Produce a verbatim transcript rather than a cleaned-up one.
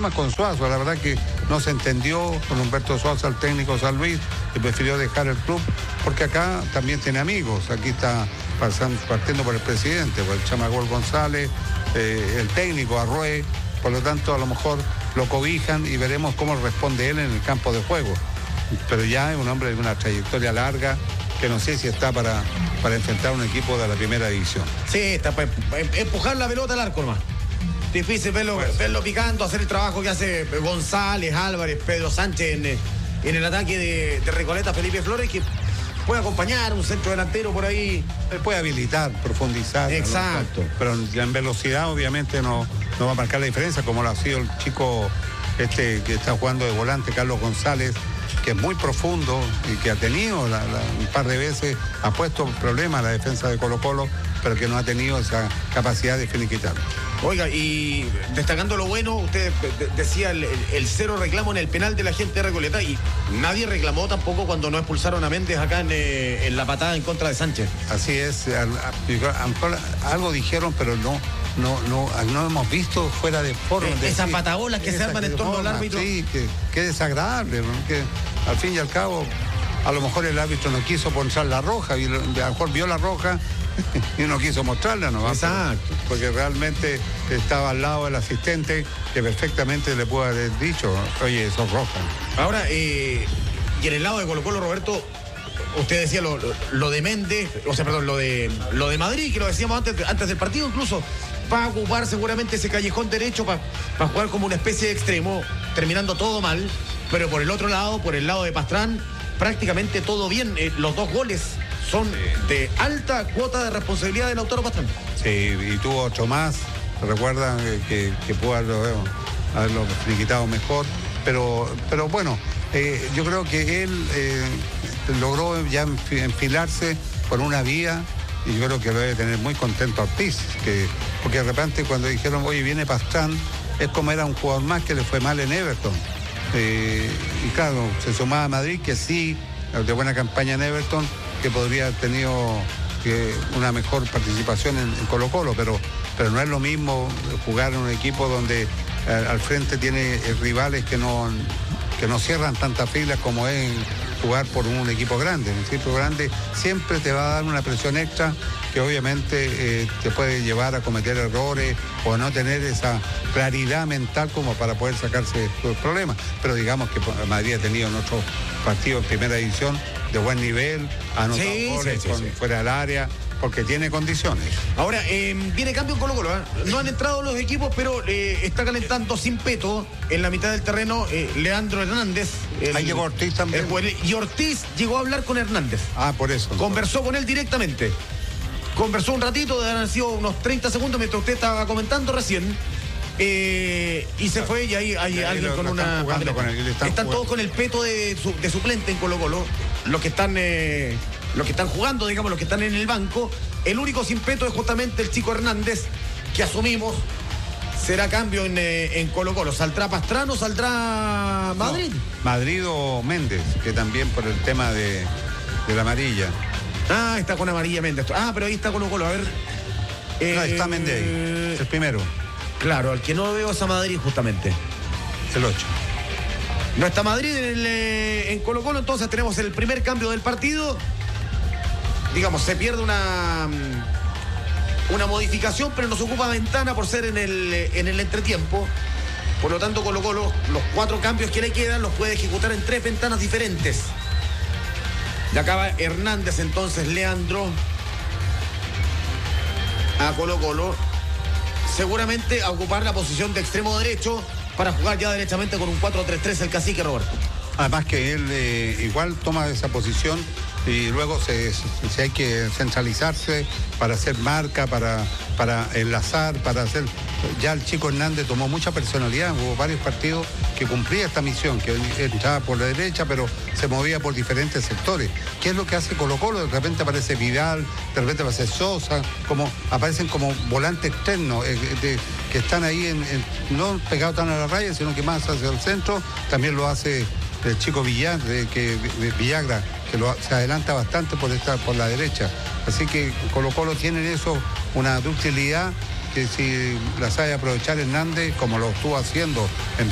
problemas con Suazo, la verdad que no se entendió con Humberto Suazo, el técnico San Luis, y prefirió dejar el club, porque acá también tiene amigos, aquí está pasando, partiendo por el presidente, por el Chamagol González, eh, el técnico Arrué, por lo tanto a lo mejor lo cobijan y veremos cómo responde él en el campo de juego. Pero ya es un hombre de una trayectoria larga, que no sé si está para, para enfrentar un equipo de la primera división. Sí, está para empujar la pelota al arco nomás. Difícil verlo, pues, verlo picando, hacer el trabajo que hace González, Álvarez, Pedro Sánchez en, en el ataque de, de Recoleta, Felipe Flores, que puede acompañar un centro delantero por ahí. Él puede habilitar, profundizar. Exacto. ¿no? Pero en velocidad obviamente no, no va a marcar la diferencia, como lo ha sido el chico este que está jugando de volante, Carlos González, que es muy profundo y que ha tenido la, la, un par de veces, ha puesto problemas a la defensa de Colo-Colo, pero que no ha tenido esa capacidad de finiquitar. Oiga, y destacando lo bueno, usted de, decía el, el, el cero reclamo en el penal de la gente de Recoleta, y nadie reclamó tampoco cuando no expulsaron a Méndez acá en, eh, en la patada en contra de Sánchez. Así es, a, a, a, algo dijeron, pero no, no, no, no hemos visto fuera de forma. Eh, esas patabolas que se arman en torno al árbitro. Sí, que, que desagradable, ¿no? Que al fin y al cabo, a lo mejor el árbitro no quiso mostrar la roja, y a lo mejor vio la roja y no quiso mostrarla, ¿no? Exacto. Porque realmente estaba al lado del asistente, que perfectamente le pudo haber dicho, oye, eso es roja. Ahora, eh, y en el lado de Colo-Colo, Roberto, usted decía lo, lo, lo de Méndez, o sea, perdón, lo de lo de Madrid, que lo decíamos antes, antes del partido incluso, va a ocupar seguramente ese callejón derecho para pa jugar como una especie de extremo, terminando todo mal, pero por el otro lado, por el lado de Pastrán, prácticamente todo bien. Eh, los dos goles son de alta cuota de responsabilidad de Lautaro Pastrán. Sí, y tuvo ocho más, recuerdan que, que pudo haberlo, haberlo finiquitado mejor, pero, pero bueno, eh, yo creo que él eh, logró ya enfilarse por una vía, y yo creo que lo debe tener muy contento Ortiz, que, porque de repente cuando dijeron, oye, viene Pastrán, es como era un jugador más que le fue mal en Everton. Eh, y claro, se sumaba a Madrid, que sí, de buena campaña en Everton, que podría haber tenido eh, una mejor participación en, en Colo-Colo, pero, pero no es lo mismo jugar en un equipo donde eh, al frente tiene eh, rivales que no, que no cierran tantas filas como es jugar por un equipo grande. Un equipo grande siempre te va a dar una presión extra que obviamente eh, te puede llevar a cometer errores o a no tener esa claridad mental como para poder sacarse los problemas. Pero digamos que Madrid ha tenido en otros partidos en primera división de buen nivel, ha anotado sí, goles sí, sí, con, sí. fuera del área, porque tiene condiciones. Ahora, eh, viene cambio en Colo-Colo, ¿eh? No han entrado los equipos, pero eh, está calentando sin peto en la mitad del terreno eh, Leandro Hernández. El, Ahí llegó Ortiz también. El, y Ortiz llegó a hablar con Hernández. Ah, por eso. Conversó con él directamente. Conversó un ratito, de haber sido unos treinta segundos mientras usted estaba comentando recién. Eh, y se fue, y ahí hay y ahí alguien lo, con lo una. están, con él, están, están todos con el peto de, su, de suplente en Colo-Colo. Los que están eh, los que están jugando, digamos, los que están en el banco. El único sin peto es justamente el chico Hernández, que asumimos será cambio en, eh, en Colo-Colo. ¿Saldrá Pastrano o saldrá Madrid? No, Madrid o Méndez, que también por el tema de, de la amarilla. Ah, está con amarilla Méndez. Ah, pero ahí está Colo-Colo. A ver. Eh, no, está Méndez ahí. Eh, El primero. Claro, el que no veo es a Madrid justamente. El ocho. No está Madrid en, el, eh, en Colo-Colo, entonces tenemos el primer cambio del partido. Digamos, se pierde una, una modificación, pero nos ocupa ventana por ser en el, en el entretiempo. Por lo tanto, Colo-Colo, los cuatro cambios que le quedan los puede ejecutar en tres ventanas diferentes. Y acaba Hernández, entonces Leandro a Colo-Colo. Seguramente a ocupar la posición de extremo derecho para jugar ya derechamente con un cuatro tres tres el cacique, Roberto. Además que él eh, igual toma esa posición y luego se, se hay que centralizarse para hacer marca, para, para enlazar, para hacer... Ya el chico Hernández tomó mucha personalidad, hubo varios partidos que cumplía esta misión, que estaba por la derecha, pero se movía por diferentes sectores. ¿Qué es lo que hace Colo-Colo? De repente aparece Vidal, de repente aparece Sosa, como, aparecen como volantes externos, eh, de, que están ahí, en, en, no pegados tan a la raya, sino que más hacia el centro. También lo hace el chico Villar, de, que, de Villagra, que lo, se adelanta bastante por, esta, por la derecha. Así que Colo-Colo tiene eso, una ductilidad que si la sabe aprovechar Hernández, como lo estuvo haciendo en